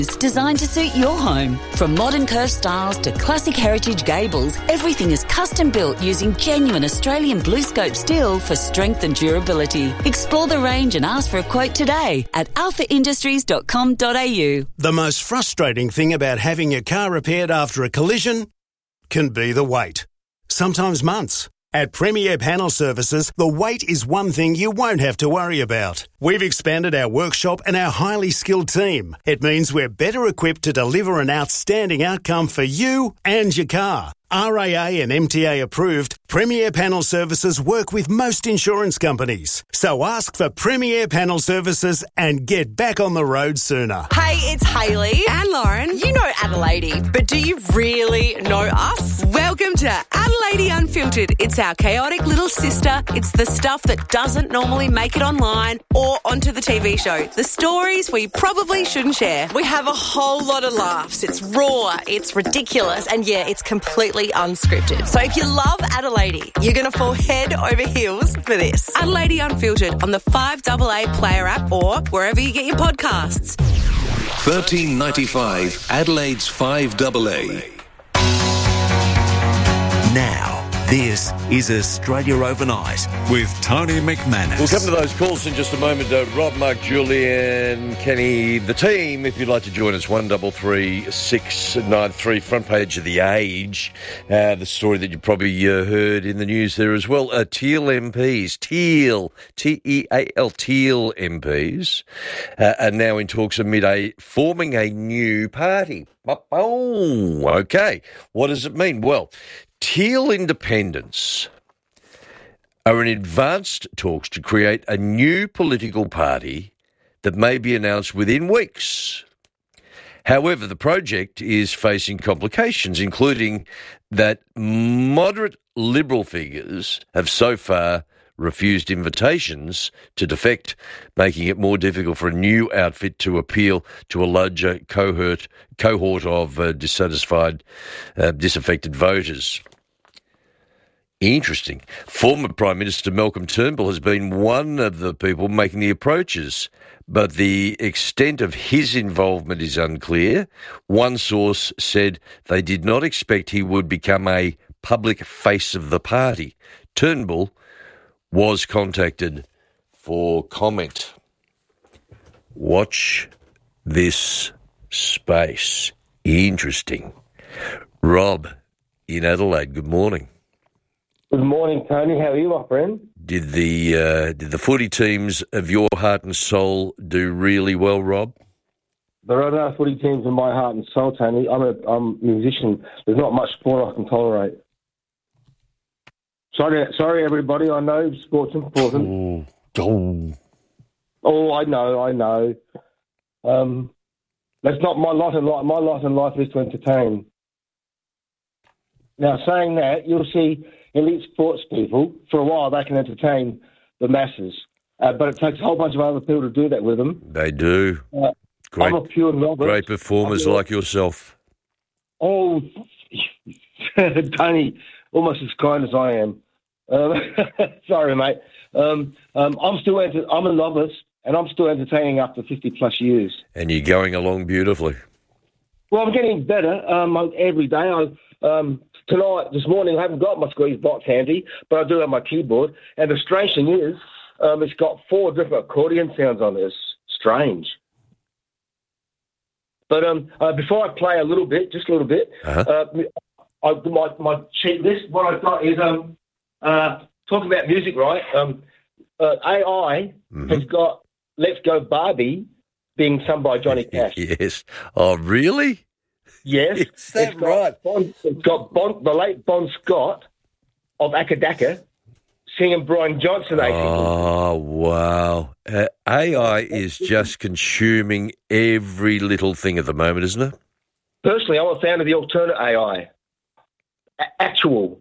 It's designed to suit your home. From modern curved styles to classic heritage gables, everything is custom built using genuine Australian BlueScope steel for strength and durability. Explore the range and ask for a quote today at alphaindustries.com.au. The most frustrating thing about having your car repaired after a collision can be the wait. Sometimes months. At Premier Panel Services, the wait is one thing you won't have to worry about. We've expanded our workshop and our highly skilled team. It means we're better equipped to deliver an outstanding outcome for you and your car. RAA and MTA approved, Premier Panel Services work with most insurance companies. So ask for Premier Panel Services and get back on the road sooner. Hey, it's Hayley and Lauren. You know Adelaide, but do you really know us? Welcome to Adelaide Unfiltered. It's our chaotic little sister. It's the stuff that doesn't normally make it online or onto the TV show. The stories we probably shouldn't share. We have a whole lot of laughs. It's raw, it's ridiculous, and yeah, it's completely unscripted. So if you love Adelaide, you're going to fall head over heels for this. Adelaide Unfiltered on the 5AA Player app or wherever you get your podcasts. 1395 Adelaide's 5AA. Now, this is Australia Overnight with Tony McManus. We'll come to those calls in just a moment. Rob, Mark, Julian, Kenny, the team, if you'd like to join us, 133693, front page of The Age. The story that you probably heard in the news there as well. Teal MPs, T-E-A-L, Teal MPs, are now in talks amid forming a new party. Oh, okay. What does it mean? Well, Teal Independents are in advanced talks to create a new political party that may be announced within weeks. However, the project is facing complications, including that moderate Liberal figures have so far refused invitations to defect, making it more difficult for a new outfit to appeal to a larger cohort of disaffected voters. Interesting. Former Prime Minister Malcolm Turnbull has been one of the people making the approaches, but the extent of his involvement is unclear. One source said they did not expect he would become a public face of the party. Turnbull was contacted for comment. Watch this space. Interesting. Rob in Adelaide, good morning. Good morning, Tony. How are you, my friend? Did the footy teams of your heart and soul do really well, Rob? There are no footy teams in my heart and soul, Tony. I'm a musician. There's not much sport I can tolerate. Sorry, everybody. I know sport's important. Oh, I know. That's not my lot in life. My lot in life is to entertain. Now, saying that, you'll see elite sports people, for a while, they can entertain the masses. But it takes a whole bunch of other people to do that with them. They do. I'm a pure novice. Great performers like yourself. Oh, Tony, almost as kind as I am. Sorry, mate. I'm a novice, and I'm still entertaining after 50-plus years. And you're going along beautifully. Well, I'm getting better every day. This morning, I haven't got my squeeze box handy, but I do have my keyboard. And the strange thing is, it's got 4 different accordion sounds on it. It's strange. But before I play just a little bit, my sheet list, what I've got is talking about music, right? AI has got "Let's Go Barbie" being sung by Johnny Cash. Yes. Oh, really? Yes. Is that right? It's got the late Bon Scott of Akadaka singing Brian Johnson. Oh, wow. AI is just consuming every little thing at the moment, isn't it? Personally, I'm a fan of the alternate AI. Actual.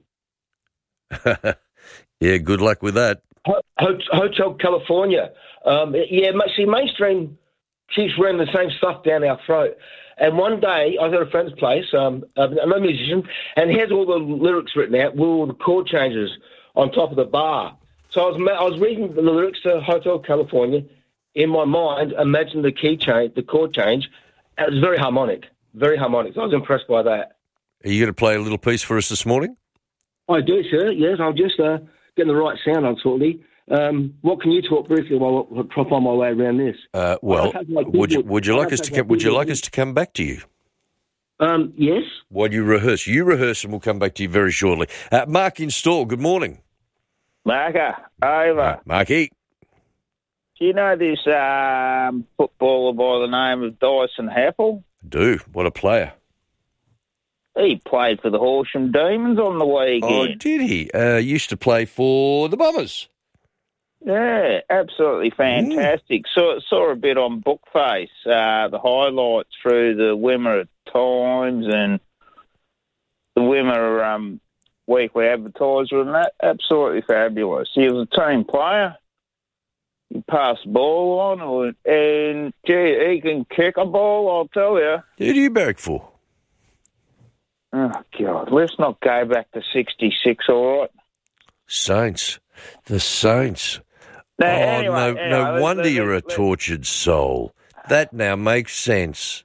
Yeah, good luck with that. Hotel California. Mainstream keeps running the same stuff down our throat. And one day, I was at a friend's place, I'm a musician, and he has all the lyrics written out with all the chord changes on top of the bar. So I was reading the lyrics to Hotel California in my mind, imagine the chord change, It was very harmonic. Very harmonic. So I was impressed by that. Are you going to play a little piece for us this morning? I do, sir. Yes, I'm just getting the right sound on shortly. What can you talk briefly while I prop on my way around this? Would you like us to come back to you? Yes. While you rehearse, and we'll come back to you very shortly. Mark in Stawell, good morning. Marker, over. Marky. Do you know this footballer by the name of Dyson Happel? I do. What a player. He played for the Horsham Demons on the weekend. Oh, did he? Used to play for the Bombers. Yeah, absolutely fantastic. Saw a bit on Bookface, the highlights through the Wimmer Times and the Wimmer Weekly Advertiser, and that absolutely fabulous. He was a team player. He passed the ball on, and gee, he can kick a ball, I'll tell you. Who do you barrack for? Oh, God, let's not go back to 66, all right? Saints. The Saints. Now, no wonder you're a tortured soul. That now makes sense.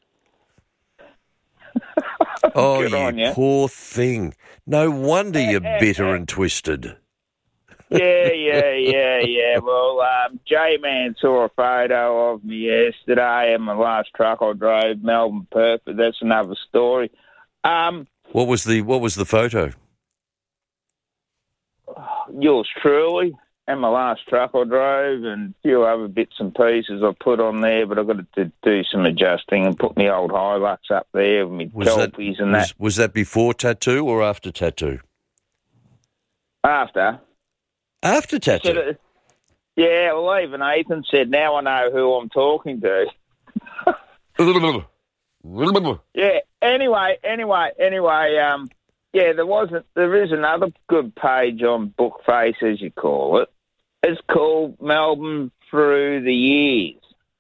Oh, you poor thing. No wonder you're bitter and twisted. Yeah. Well, J-Man saw a photo of me yesterday and my last truck I drove, Melbourne Perth, but that's another story. What was the photo? Yours truly. And my last truck I drove and a few other bits and pieces I put on there, but I've got to do some adjusting and put my old Hilux up there with my Kelpies and that. Was that before tattoo or after tattoo? After. After tattoo? Yeah, well, even Ethan said, now I know who I'm talking to. Yeah, anyway, yeah, there is another good page on Bookface, as you call it. It's called Melbourne Through the Years.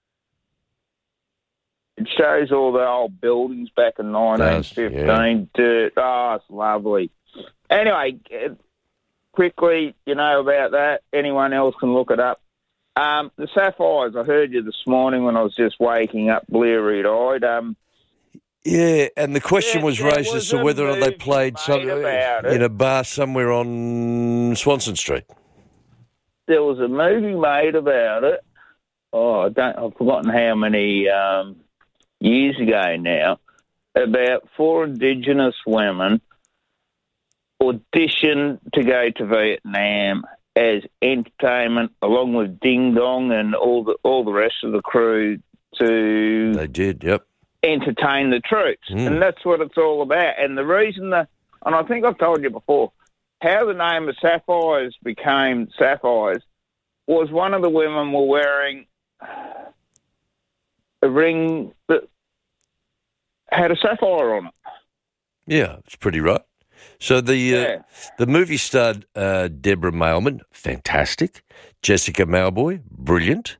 It shows all the old buildings back in 1915. Dirt. Oh, it's lovely. Anyway, quickly, you know about that. Anyone else can look it up. The Sapphires, I heard you this morning when I was just waking up bleary-eyed. Yeah, and the question was raised as to whether or not they played in a bar somewhere on Swanson Street. There was a movie made about it. Oh, I've forgotten how many years ago now. About 4 Indigenous women auditioned to go to Vietnam as entertainment, along with Ding Dong and all the rest of the crew. They did, yep. Entertain the troops, and that's what it's all about. And the reason and I think I've told you before, how the name of Sapphires became Sapphires was one of the women were wearing a ring that had a sapphire on it. Yeah, it's pretty right. So the movie starred Deborah Mailman, fantastic. Jessica Mauboy, brilliant.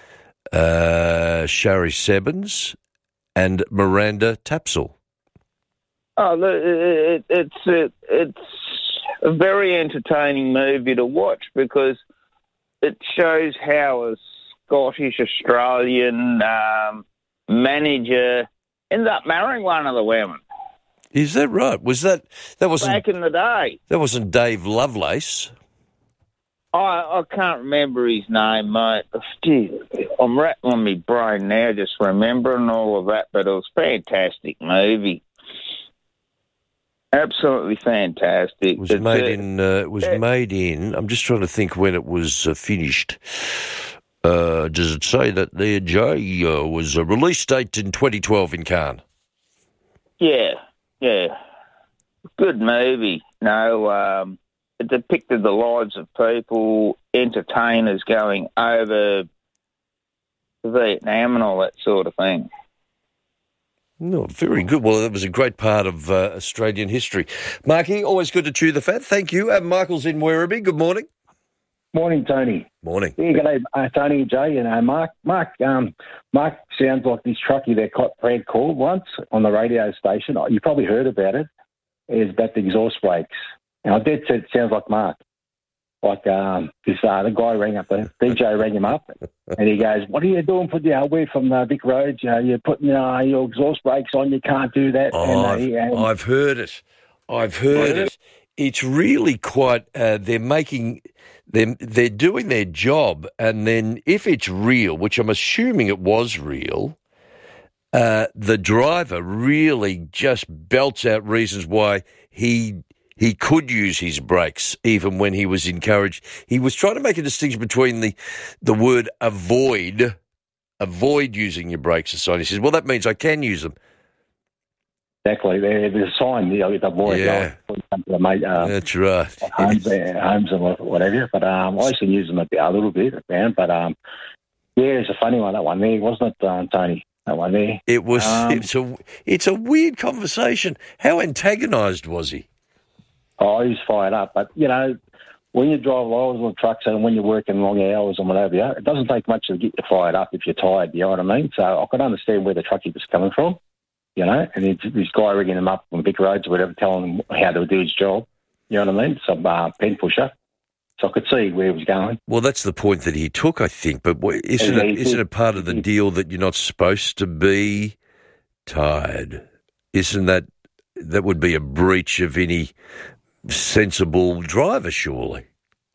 Shari Sebbins and Miranda Tapsell. Oh, it's a very entertaining movie to watch because it shows how a Scottish Australian manager ended up marrying one of the women. Is that right? That wasn't back in the day? That wasn't Dave Lovelace. I can't remember his name, mate. I'm rattling my brain now, just remembering all of that. But it was a fantastic movie. Absolutely fantastic. It was made in. I'm just trying to think when it was finished. Does it say that there, Jay? Was a release date in 2012 in Cannes. Yeah. Good movie. No, it depicted the lives of people, entertainers going over to Vietnam and all that sort of thing. No, very good. Well, that was a great part of Australian history. Marky, always good to chew the fat. Thank you. Michael's in Werribee. Good morning. Morning, Tony. Morning. Yeah, good day, Tony and Jay. Mark sounds like this truckie that Brad called once on the radio station. You probably heard about it. It's about the exhaust brakes. And I did say it sounds like Mark. Like the guy rang up, the DJ rang him up, and he goes, "What are you doing? We're from Vic Roads. You're putting your exhaust brakes on. You can't do that." Oh, I've heard it. I've heard it. It's really quite. They're doing their job, and then if it's real, which I'm assuming it was real, the driver really just belts out reasons why he could use his brakes even when he was encouraged. He was trying to make a distinction between the word avoid using your brakes and so on. He says, well, that means I can use them. Exactly. There's a sign, avoid. Yeah. That's right. Homes and whatever. But I used to use them a little bit around. But, it's a funny one, that one there, wasn't it, Tony? That one there. It was. It's a weird conversation. How antagonised was he? Oh, he's fired up. But, when you drive lorries or trucks and when you're working long hours and whatever, it doesn't take much to get you fired up if you're tired, you know what I mean? So I could understand where the truckie was coming from, and this guy ringing him up on Vic Roads or whatever, telling him how to do his job, you know what I mean? Some pen pusher. So I could see where he was going. Well, that's the point that he took, I think. But isn't it part of the deal that you're not supposed to be tired? Isn't that would be a breach of any sensible driver, surely?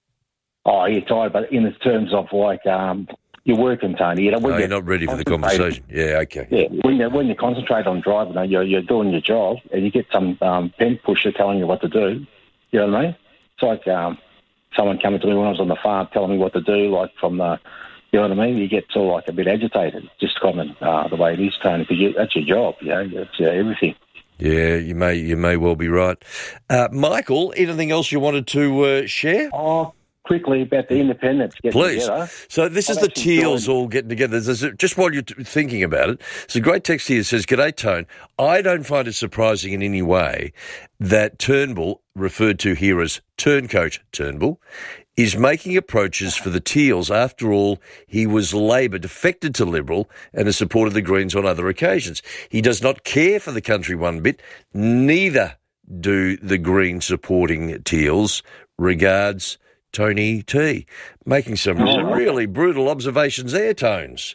Oh, you're tired, but in terms of you're working, Tony. You're not ready for the conversation. Yeah, okay. Yeah, when you concentrate on driving, you're doing your job, and you get some pen pusher telling you what to do. You know what I mean? It's like someone coming to me when I was on the farm telling me what to do, like from the, you know what I mean? You get sort of like a bit agitated, just common the way it is, Tony, because that's your job. That's everything. Yeah, you may well be right. Michael, anything else you wanted to share? Oh, quickly about the independents getting Please. together. So this is the Teals all getting together. Just while you're thinking about it, it's a great text here that says, "G'day, Tone. I don't find it surprising in any way that Turnbull, referred to here as Turncoat Turnbull, is making approaches for the Teals. After all, he was Labor, defected to Liberal, and has supported the Greens on other occasions. He does not care for the country one bit, neither do the Green supporting Teals. Regards, Tony T." Making some really brutal observations there, Tones.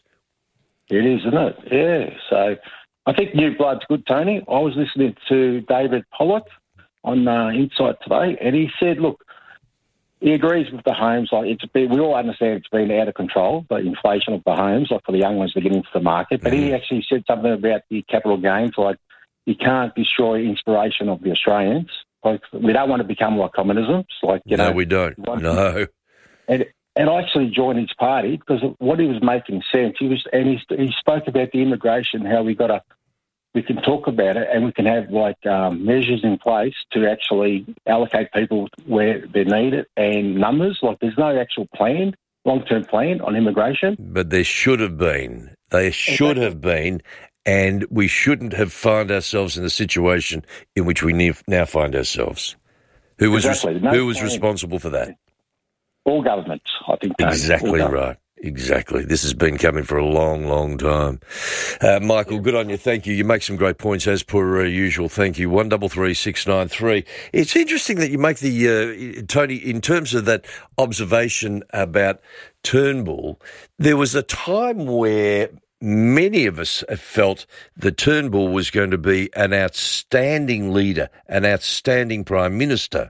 It is, isn't it? Yeah. So I think New Blood's good, Tony. I was listening to David Pollock on Insight today, and he said, look, he agrees with the homes. We all understand it's been out of control, the inflation of the homes, for the young ones to get into the market. But he actually said something about the capital gains, you can't destroy inspiration of the Australians. We don't want to become like communism. No, we don't. No. And I actually joined his party because what he was making sense. He spoke about the immigration, how we can talk about it and we can have measures in place to actually allocate people where they're needed and numbers. There's no actual long-term plan on immigration. But there should have been. They should have been. And we shouldn't have found ourselves in the situation in which we now find ourselves. Who was responsible for that? All governments, I think. Exactly right. Exactly. This has been coming for a long, long time. Michael, good on you. Thank you. You make some great points as per usual. Thank you. 133693. It's interesting that you make the, Tony, in terms of that observation about Turnbull, there was a time where many of us have felt that Turnbull was going to be an outstanding leader, an outstanding Prime Minister.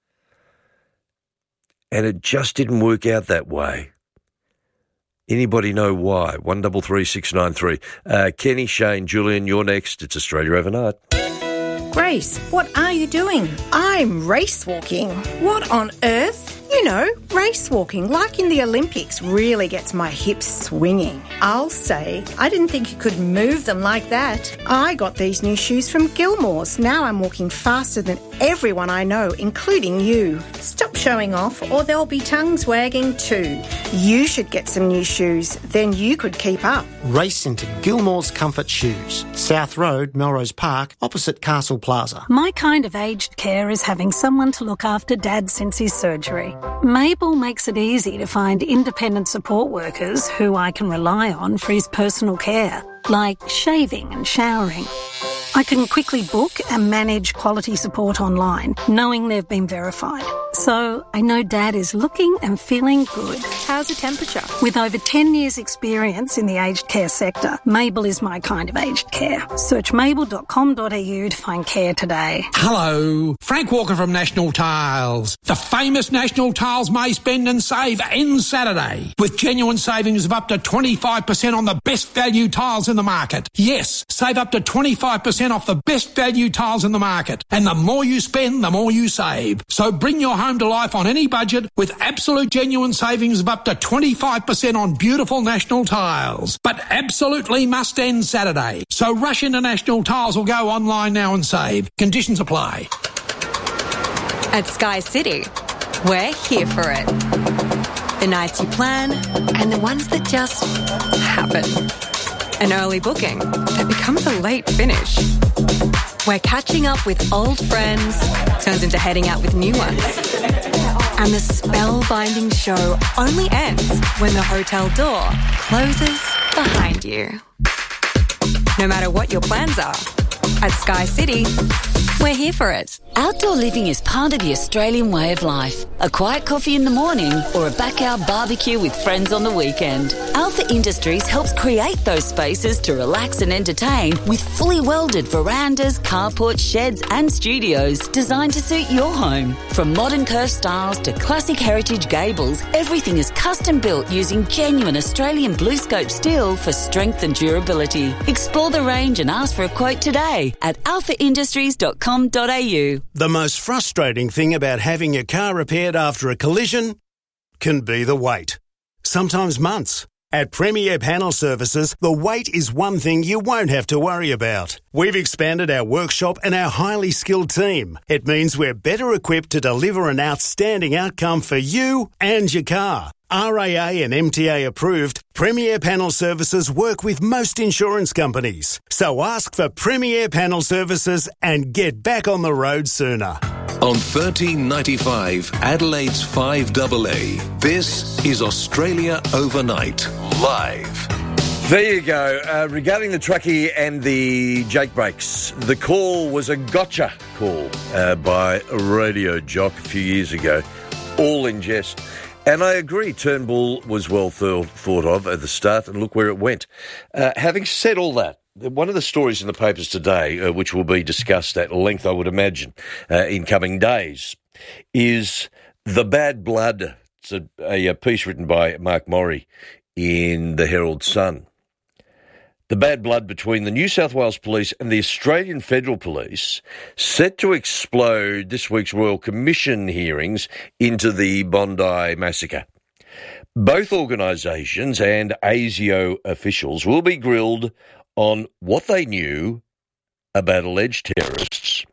And it just didn't work out that way. Anybody know why? 133693. Kenny, Shane, Julian, you're next. It's Australia Overnight. Grace, what are you doing? I'm race walking. What on earth? You know, race walking, like in the Olympics, really gets my hips swinging. I'll say, I didn't think you could move them like that. I got these new shoes from Gilmore's. Now I'm walking faster than everyone I know, including you. Stop showing off or there'll be tongues wagging too. You should get some new shoes, then you could keep up. Race into Gilmore's Comfort Shoes, South Road, Melrose Park, opposite Castle Plaza. My kind of aged care is having someone to look after Dad since his surgery. Mabel makes it easy to find independent support workers who I can rely on for his personal care, like shaving and showering. I can quickly book and manage quality support online, knowing they've been verified. So I know Dad is looking and feeling good. How's the temperature? With over 10 years' experience in the aged care sector, Mabel is my kind of aged care. Search mabel.com.au to find care today. Hello, Frank Walker from National Tiles. The famous National Tiles May Spend and Save ends Saturday with genuine savings of up to 25% on the best value tiles in the market. Yes, save up to 25% off the best value tiles in the market. And the more you spend, the more you save. So bring your home to life on any budget with absolute genuine savings of up to 25% on beautiful National Tiles. But absolutely must end Saturday. So rush into National Tiles or go online now and save. Conditions apply. At Sky City, we're here for it. The nights you plan and the ones that just happen. An early booking that becomes a late finish. Where catching up with old friends turns into heading out with new ones. And the spellbinding show only ends when the hotel door closes behind you. No matter what your plans are, at Sky City, we're here for it. Outdoor living is part of the Australian way of life. A quiet coffee in the morning or a backyard barbecue with friends on the weekend. Alpha Industries helps create those spaces to relax and entertain with fully welded verandas, carports, sheds and studios designed to suit your home. From modern curved styles to classic heritage gables, everything is custom built using genuine Australian BlueScope steel for strength and durability. Explore the range and ask for a quote today at alphaindustries.com.au. The most frustrating thing about having your car repaired after a collision can be the wait. Sometimes months. At Premier Panel Services, the wait is one thing you won't have to worry about. We've expanded our workshop and our highly skilled team. It means we're better equipped to deliver an outstanding outcome for you and your car. RAA and MTA approved, Premier Panel Services work with most insurance companies. So ask for Premier Panel Services and get back on the road sooner. On 1395 Adelaide's 5AA, this is Australia Overnight, live. There you go. Regarding the truckie and the Jake brakes, the call was a gotcha call by a radio jock a few years ago, all in jest. And I agree, Turnbull was well thought of at the start, and look where it went. Having said all that, one of the stories in the papers today, which will be discussed at length, I would imagine, in coming days, is the bad blood. It's a piece written by Mark Morey in the Herald Sun. The bad blood between the New South Wales Police and the Australian Federal Police set to explode this week's Royal Commission hearings into the Bondi massacre. Both organisations and ASIO officials will be grilled on what they knew about alleged terrorists.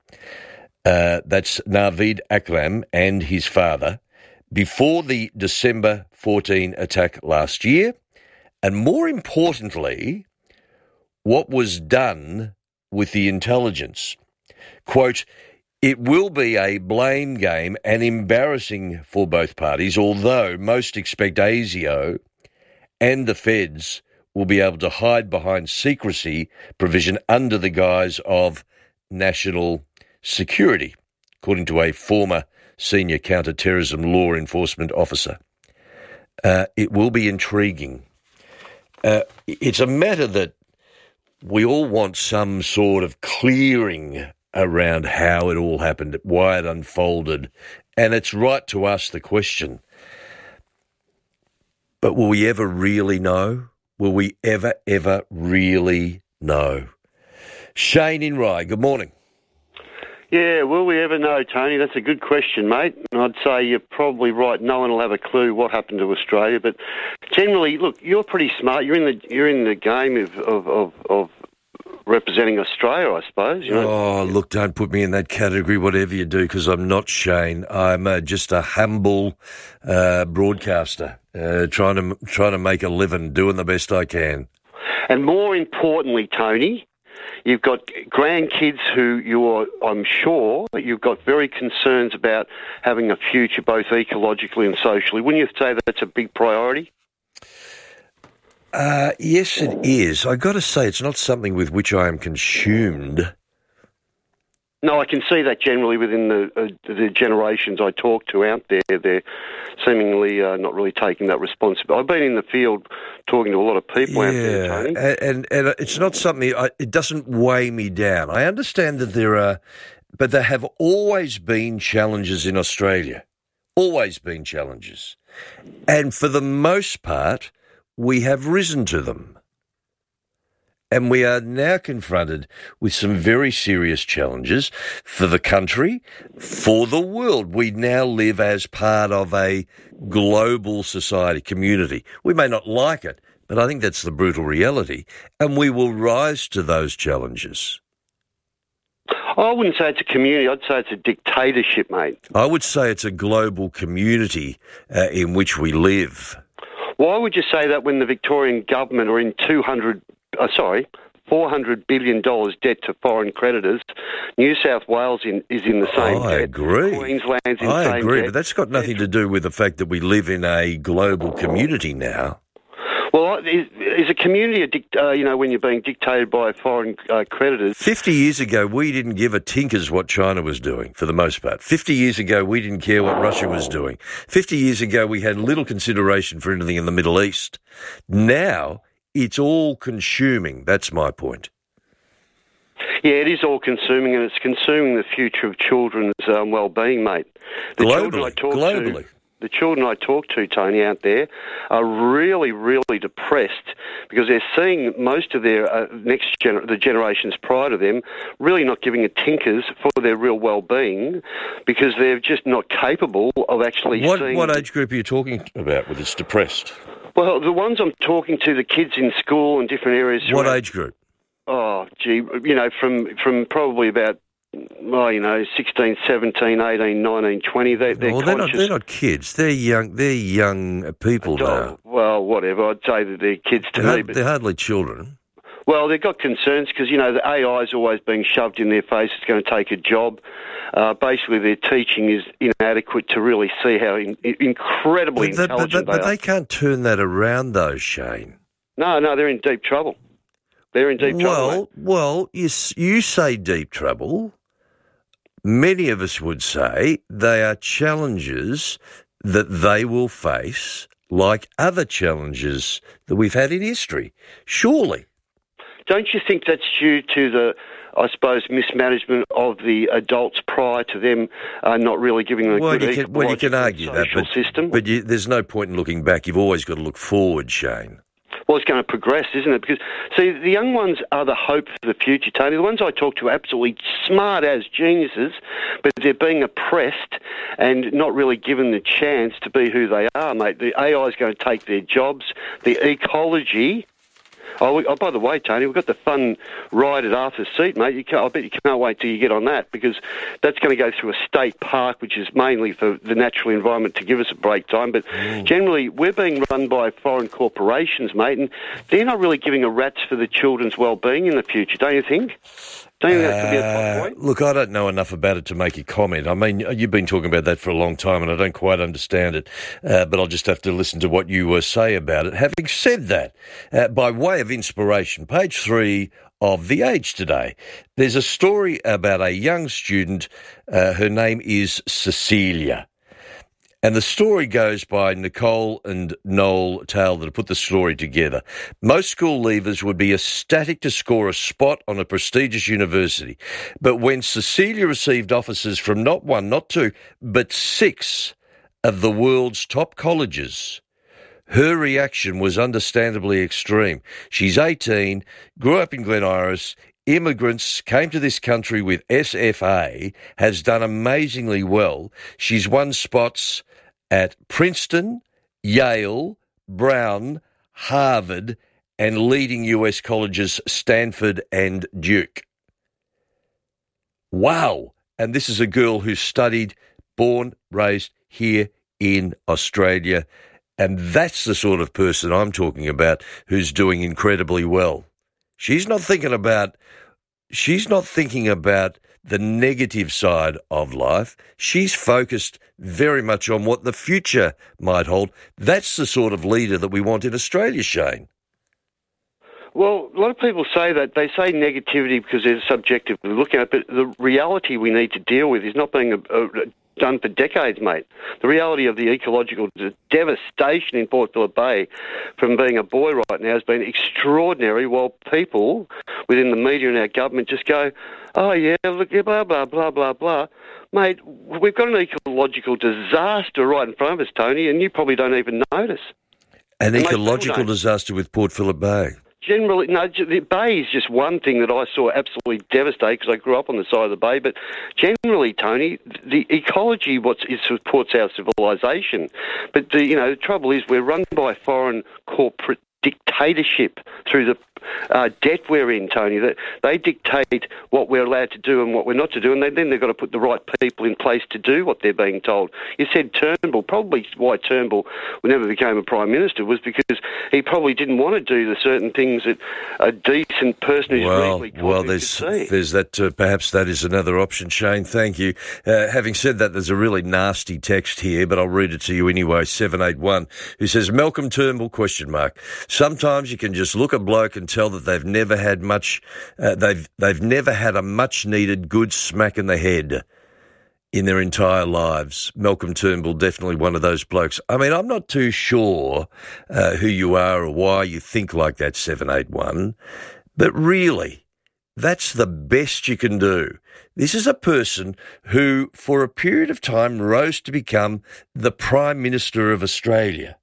That's Naveed Akram and his father before the December 14 attack last year, and more importantly, what was done with the intelligence. Quote, it will be a blame game and embarrassing for both parties, although most expect ASIO and the feds will be able to hide behind secrecy provision under the guise of national security, according to a former senior counter-terrorism law enforcement officer. It will be intriguing. It's a matter that we all want some sort of clearing around how it all happened, why it unfolded, and it's right to ask the question. But will we ever really know? Will we ever really know? Shane in Rye, good morning. Yeah, will we ever know, Tony? That's a good question, mate. And I'd say you're probably right. No one will have a clue what happened to Australia. But generally, look, you're pretty smart. You're in the game of representing Australia, I suppose. You know? Oh, look, don't put me in that category, whatever you do, because I'm not Shane. I'm just a humble broadcaster, trying to make a living, doing the best I can. And more importantly, Tony, you've got grandkids who I'm sure, you've got very concerns about having a future both ecologically and socially. Wouldn't you say that's a big priority? Yes, it is. I got to say, it's not something with which I am consumed No, I can see that generally within the generations I talk to out there. They're seemingly not really taking that responsibility. I've been in the field talking to a lot of people out there, Tony. And it's not something, it doesn't weigh me down. I understand that but there have always been challenges in Australia. Always been challenges. And for the most part, we have risen to them. And we are now confronted with some very serious challenges for the country, for the world. We now live as part of a global society, community. We may not like it, but I think that's the brutal reality. And we will rise to those challenges. I wouldn't say it's a community. I'd say it's a dictatorship, mate. I would say it's a global community in which we live. Why would you say that when the Victorian government are in $400 billion debt to foreign creditors? New South Wales is in the same debt. I agree. Queensland's in the same debt. I agree, but that's got nothing to do with the fact that we live in a global community now. Well, is a community when you're being dictated by foreign creditors? 50 years ago, we didn't give a tinker's what China was doing, for the most part. 50 years ago, we didn't care what Russia was doing. 50 years ago, we had little consideration for anything in the Middle East. Now, it's all consuming. That's my point. Yeah, it is all consuming, and it's consuming the future of children's well-being, mate. Globally. The children I talk to, Tony, out there are really, really depressed because they're seeing most of their the generations prior to them really not giving a tinkers for their real well-being because they're just not capable of actually seeing... What age group are you talking about with this depressed? Well, the ones I'm talking to, the kids in school and different areas... What age group? Oh, gee, from probably about... 16, 17, 18, 19, 20. They're not kids. They're young people now. Well, whatever. I'd say that they're kids to me. They're hardly children. Well, they've got concerns because, the AI is always being shoved in their face. It's going to take a job. Basically, their teaching is inadequate to really see how incredibly intelligent they are. But they can't turn that around, though, Shane. No, they're in deep trouble. They're in deep trouble. Well, you say deep trouble. Many of us would say they are challenges that they will face like other challenges that we've had in history. Surely. Don't you think that's due to the, I suppose, mismanagement of the adults prior to them not really giving them a good you can argue social system? But there's no point in looking back. You've always got to look forward, Shane. Well, it's going to progress, isn't it? Because, see, the young ones are the hope for the future, Tony. The ones I talk to are absolutely smart as geniuses, but they're being oppressed and not really given the chance to be who they are, mate. The AI is going to take their jobs. The ecology... Oh, by the way, Tony, we've got the fun ride at Arthur's Seat, mate. I bet you can't wait till you get on that because that's going to go through a state park, which is mainly for the natural environment to give us a break time. But generally, we're being run by foreign corporations, mate, and they're not really giving a rat's for the children's well-being in the future, don't you think? Don't you think that could be a plot point? Look, I don't know enough about it to make a comment. I mean, you've been talking about that for a long time, and I don't quite understand it, but I'll just have to listen to what you say about it. Having said that, by way of inspiration, page 3 of The Age today, there's a story about a young student. Her name is Cecilia. And the story goes by Nicole and Noel Taylor that have put the story together. Most school leavers would be ecstatic to score a spot on a prestigious university. But when Cecilia received offers from not 1, not 2, but 6 of the world's top colleges, her reaction was understandably extreme. She's 18, grew up in Glen Iris, immigrants, came to this country with SFA, has done amazingly well. She's won spots at Princeton, Yale, Brown, Harvard, and leading US colleges Stanford and Duke. Wow. And this is a girl who studied, born, raised here in Australia. And that's the sort of person I'm talking about who's doing incredibly well. She's not thinking about the negative side of life. She's focused very much on what the future might hold. That's the sort of leader that we want in Australia, Shane. Well, a lot of people say that. They say negativity because they're subjectively looking at it, but the reality we need to deal with is not being done for decades, mate. The reality of the ecological devastation in Port Phillip Bay from being a buoy right now has been extraordinary, while people within the media and our government just go, oh, yeah, look, blah, blah, blah, blah, blah. Mate, we've got an ecological disaster right in front of us, Tony, and you probably don't even notice. An ecological disaster with Port Phillip Bay? Generally, no, the bay is just one thing that I saw absolutely devastate because I grew up on the side of the bay. But generally, Tony, the ecology supports our civilization. But the trouble is we're run by foreign corporate dictatorship through the debt we're in, Tony. That they dictate what we're allowed to do and what we're not to do, and then they've got to put the right people in place to do what they're being told. You said Turnbull. Probably why Turnbull never became a Prime Minister was because he probably didn't want to do the certain things that a decent person who's reasonably competent should see. There's that. Perhaps that is another option, Shane. Thank you. Having said that, there's a really nasty text here, but I'll read it to you anyway. 781, who says, Malcolm Turnbull, ? Sometimes you can just look a bloke and tell that they've never had much. They've never had a much needed good smack in the head in their entire lives. Malcolm Turnbull, definitely one of those blokes. I mean, I'm not too sure who you are or why you think like that, 781, but really, that's the best you can do. This is a person who, for a period of time, rose to become the Prime Minister of Australia.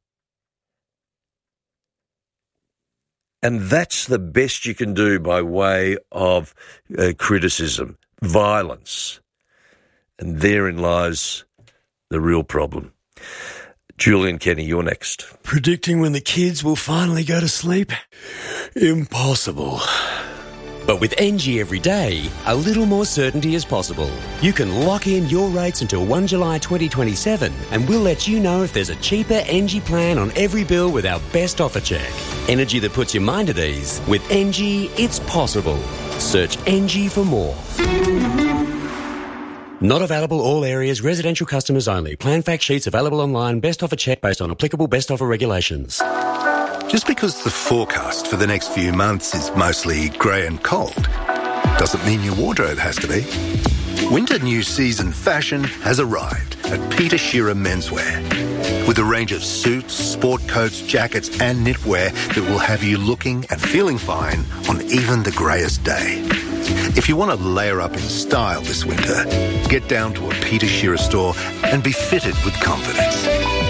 And that's the best you can do by way of criticism, violence. And therein lies the real problem. Julian Kenny, you're next. Predicting when the kids will finally go to sleep? Impossible. But with NG every day, a little more certainty is possible. You can lock in your rates until 1 July 2027 and we'll let you know if there's a cheaper NG plan on every bill with our best offer check. Energy that puts your mind at ease. With NG, it's possible. Search NG for more. Not available all areas, residential customers only. Plan fact sheets available online, best offer check based on applicable best offer regulations. Just because the forecast for the next few months is mostly grey and cold doesn't mean your wardrobe has to be. Winter new season fashion has arrived at Peter Shearer Menswear with a range of suits, sport coats, jackets and knitwear that will have you looking and feeling fine on even the greyest day. If you want to layer up in style this winter, get down to a Peter Shearer store and be fitted with confidence.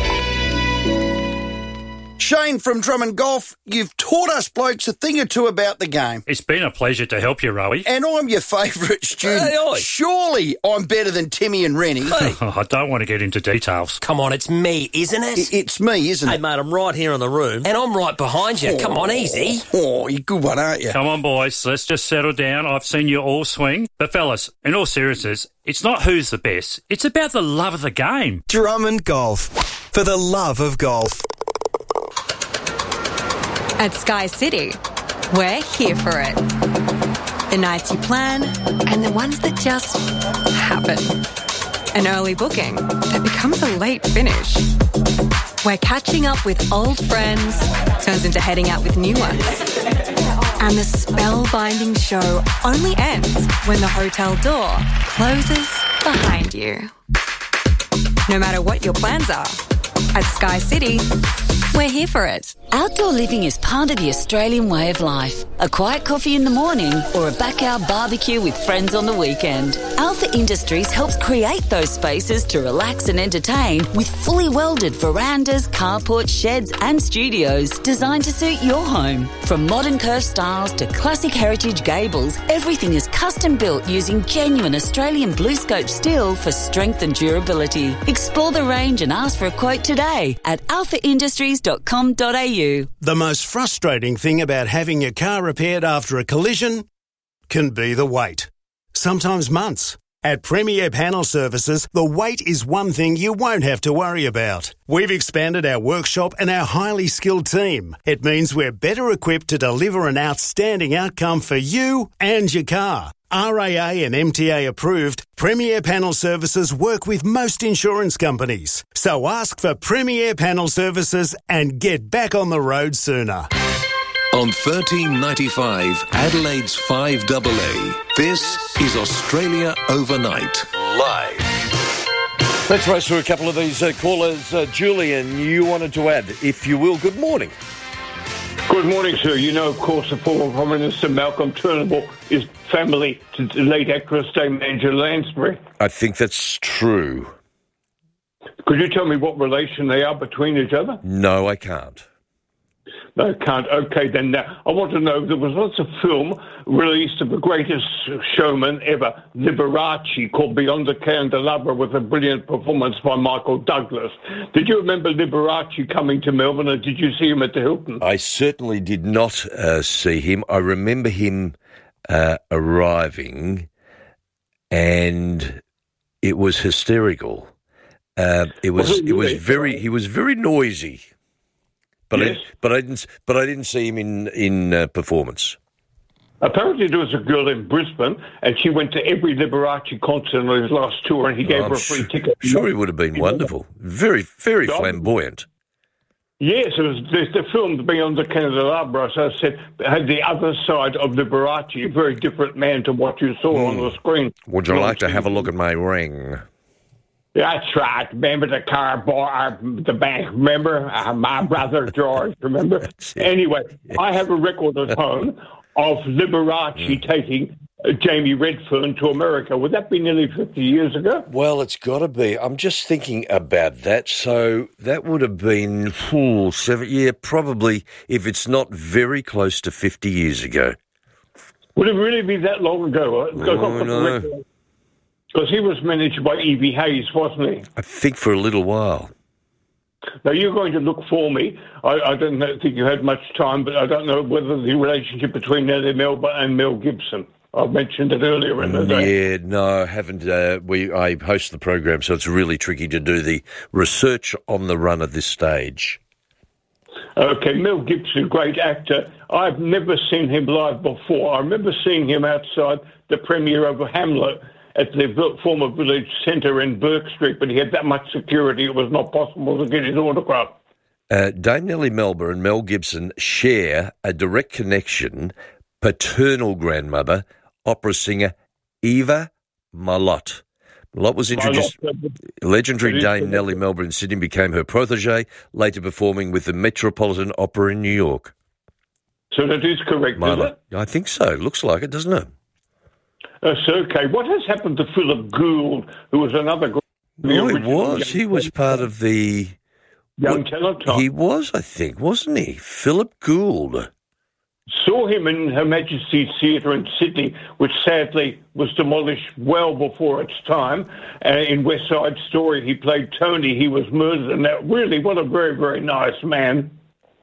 Shane from Drummond Golf, you've taught us blokes a thing or two about the game. It's been a pleasure to help you, Rowie. And I'm your favourite student. Surely I'm better than Timmy and Rennie. Hey. I don't want to get into details. Come on, it's me, isn't it? It's me, isn't it? Hey, mate, I'm right here in the room. And I'm right behind you. Come on, easy. Oh, you're a good one, aren't you? Come on, boys. Let's just settle down. I've seen you all swing. But, fellas, in all seriousness, it's not who's the best. It's about the love of the game. Drummond Golf. For the love of golf. At Sky City, we're here for it. The nights you plan and the ones that just happen. An early booking that becomes a late finish. Where catching up with old friends turns into heading out with new ones. And the spellbinding show only ends when the hotel door closes behind you. No matter what your plans are, at Sky City, we're here for it. Outdoor living is part of the Australian way of life. A quiet coffee in the morning or a backyard barbecue with friends on the weekend. Alpha Industries helps create those spaces to relax and entertain with fully welded verandas, carports, sheds and studios designed to suit your home. From modern curved styles to classic heritage gables, everything is custom built using genuine Australian BlueScope steel for strength and durability. Explore the range and ask for a quote today at alphaindustries.com.au. The most frustrating thing about having your car repaired after a collision can be the wait. Sometimes months. At Premier Panel Services, the wait is one thing you won't have to worry about. We've expanded our workshop and our highly skilled team. It means we're better equipped to deliver an outstanding outcome for you and your car. RAA and MTA approved, Premier Panel Services work with most insurance companies. So ask for Premier Panel Services and get back on the road sooner. On 1395 Adelaide's 5AA, this is Australia Overnight, live. Let's race through a couple of these callers. Julian, you wanted to add, if you will, good morning. Good morning, sir. You know, of course, the former Prime Minister Malcolm Turnbull is family to the late actress Dame Angela Lansbury. I think that's true. Could you tell me what relation they are between each other? No, I can't. No, can't. Okay, then. I want to know, there was lots of film released of the greatest showman ever, Liberace, called Beyond the Candelabra, with a brilliant performance by Michael Douglas. Did you remember Liberace coming to Melbourne, or did you see him at the Hilton? I certainly did not see him. I remember him arriving, and it was hysterical. He was very noisy. But yes. I didn't see him in performance. Apparently, there was a girl in Brisbane, and she went to every Liberace concert on his last tour, and he gave her a free ticket. Sure, he would have been wonderful. Very, very flamboyant. Yes, there's the film Beyond the Candelabra, so I said, had the other side of Liberace, a very different man to what you saw on the screen. Would you like to have a look at my ring? That's right. Remember the car bar, the bank, remember? My brother George, remember? Anyway, I have a record at home of Liberace taking Jamie Redfern to America. Would that be nearly 50 years ago? Well, it's got to be. I'm just thinking about that. So that would have been, probably, if it's not very close to 50 years ago. Would it really be that long ago? No. Because he was managed by E.B. Hayes, wasn't he? I think for a little while. Now, you're going to look for me. I don't think you had much time, but I don't know whether the relationship between Nellie Melba and Mel Gibson. I mentioned it earlier in the day. Yeah, no, I haven't. I host the program, so it's really tricky to do the research on the run at this stage. Okay, Mel Gibson, great actor. I've never seen him live before. I remember seeing him outside the premiere of Hamlet at the former village centre in Burke Street, but he had that much security it was not possible to get his autograph. Dame Nellie Melba and Mel Gibson share a direct connection. Paternal grandmother, opera singer Eva Malotte. Malotte was introduced. Legendary Dame Nellie Melba in Sydney became her protégé, later performing with the Metropolitan Opera in New York. So that is correct, is it? I think so. Looks like it, doesn't it? Okay. What has happened to Philip Gould, who was another... He was part of the... Young Talent Time. He was, I think, wasn't he? Philip Gould. Saw him in Her Majesty's Theatre in Sydney, which sadly was demolished well before its time. In West Side Story, he played Tony. He was murdered. And that really, what a very, very nice man.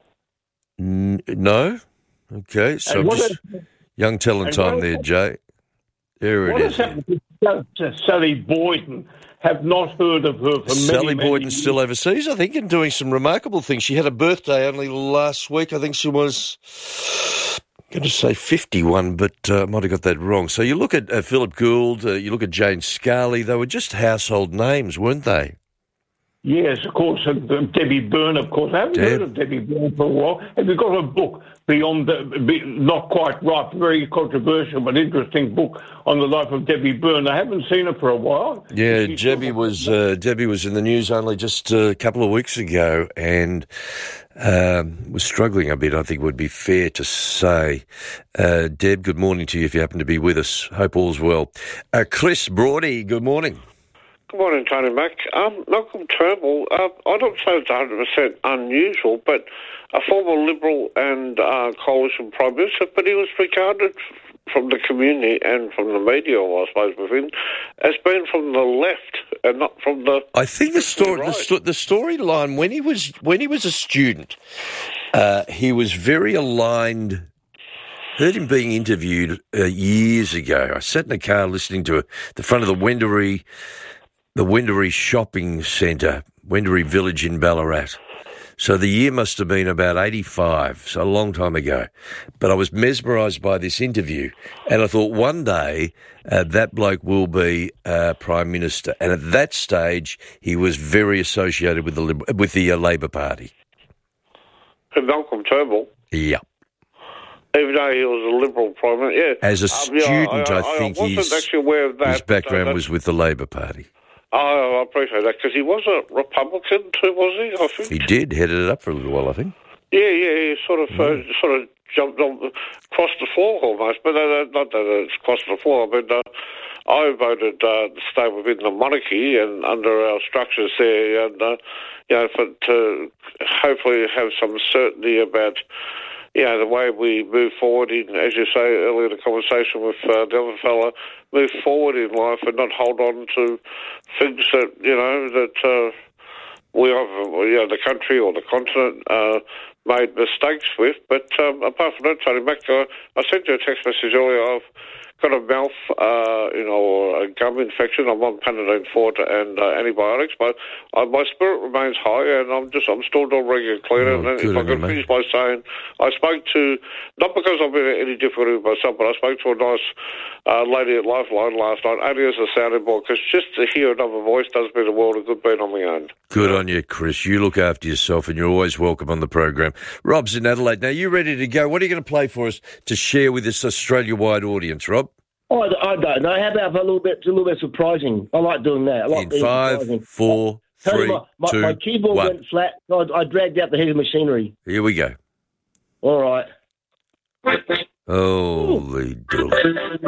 No? Okay, so Young Talent Time there, Jay. There it is. Sally Boyden. Have not heard of her for Sally many Boyden's years. still overseas, I think, and doing some remarkable things. She had a birthday only last week. I think she was, I'm going to say 51, but I might have got that wrong. So you look at Philip Gould, you look at Jane Scarley, they were just household names, weren't they? Yes, of course. Debbie Byrne, of course. I haven't heard of Debbie Byrne for a while. Have you got a book beyond not quite right, very controversial, but interesting book on the life of Debbie Byrne? I haven't seen her for a while. Yeah, Debbie was in the news only just a couple of weeks ago and was struggling a bit, I think would be fair to say. Deb, good morning to you if you happen to be with us. Hope all's well. Chris Brody, good morning. Good morning, Tony Mac. Malcolm Turnbull, I don't say it's 100% unusual, but a former Liberal and coalition Prime Minister, but he was regarded from the community and from the media, I suppose, with him, as being from the left and not from the... I think the storyline, when he was a student, he was very aligned... Heard him being interviewed years ago. I sat in the car listening to the front of the Wendouree Shopping Centre, Wendouree Village in Ballarat. So the year must have been about 85, so a long time ago. But I was mesmerised by this interview, and I thought one day that bloke will be Prime Minister. And at that stage, he was very associated with the Labor Party. And Malcolm Turnbull? Yeah. Even though he was a Liberal Prime Minister, yeah. As a student, I think wasn't actually aware of that. his background was with the Labor Party. Oh, I appreciate that, because he was a Republican too, was he? I think He did, headed it up for a little while, I think. Yeah, he sort of jumped on, crossed the floor almost, but not that it's crossed the floor. I mean, I voted to stay within the monarchy and under our structures there, and to hopefully have some certainty about the way we move forward in, as you say earlier in the conversation with the other fella, move forward in life and not hold on to things that we have, the country or the continent made mistakes with. But apart from that, Tony Mac, I sent you a text message earlier. I've got a mouth, or a gum infection. I'm on Panadeine Forte and antibiotics, but my spirit remains high, and I'm still doing regular cleaning. And if I could finish by saying, I spoke to, not because I've been in any difficulty with myself, but I spoke to a nice lady at Lifeline last night, only as a sounding board, because just to hear another voice does me the world of good being on my own. Good on you, Chris. You look after yourself, and you're always welcome on the program. Rob's in Adelaide. Now, you ready to go? What are you going to play for us to share with this Australia-wide audience, Rob? I don't know. How about a little bit surprising? I like doing that. I like in 5, 4, 3, 2, my keyboard 1. went flat. I dragged out the heavy machinery. Here we go. All right. Holy dooly.